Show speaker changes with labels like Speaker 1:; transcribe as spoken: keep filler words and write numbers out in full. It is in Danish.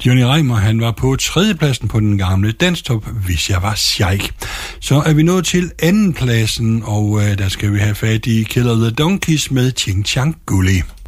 Speaker 1: Johnny Reimer, han var på tredjepladsen på den gamle danstop, Hvis jeg var sheik. Så er vi nået til andenpladsen, og øh, der skal vi have fat i Killer the Donkeys med Ching Chang Gully.